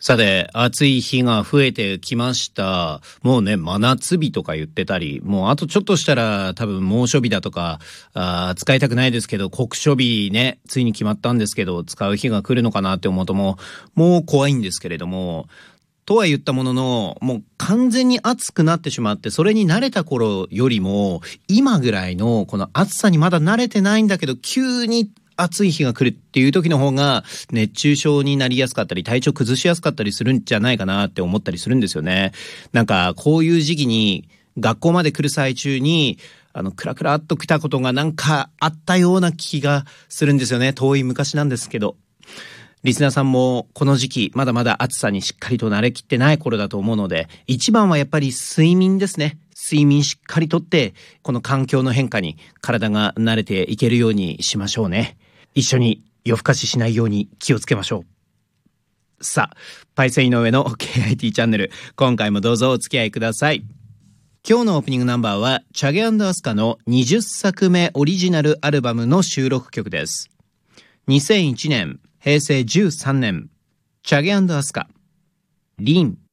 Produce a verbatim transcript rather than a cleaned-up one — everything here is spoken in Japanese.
さて、暑い日が増えてきました。もうね、真夏日とか言ってたり、もうあとちょっとしたら多分猛暑日だとか、あ使いたくないですけど、酷暑日ね、ついに決まったんですけど、使う日が来るのかなって思うともう、もう怖いんですけれども、とは言ったものの、もう完全に暑くなってしまって、それに慣れた頃よりも、今ぐらいのこの暑さにまだ慣れてないんだけど、急に暑い日が来るっていう時の方が熱中症になりやすかったり体調崩しやすかったりするんじゃないかなって思ったりするんですよね。なんかこういう時期に学校まで来る最中にあのクラクラっと来たことがなんかあったような気がするんですよね。遠い昔なんですけど。リスナーさんもこの時期まだまだ暑さにしっかりと慣れきってない頃だと思うので、一番はやっぱり睡眠ですね。睡眠しっかりとってこの環境の変化に体が慣れていけるようにしましょうね。一緒に夜更かししないように気をつけましょう。さあ、パイセン井上の ケーアイティー チャンネル、今回もどうぞお付き合いください。今日のオープニングナンバーはチャゲ&アスカのにじゅっさくめオリジナルアルバムの収録曲です。にせんいちねん、へいせいじゅうさんねん、チャゲ&アスカ、リン。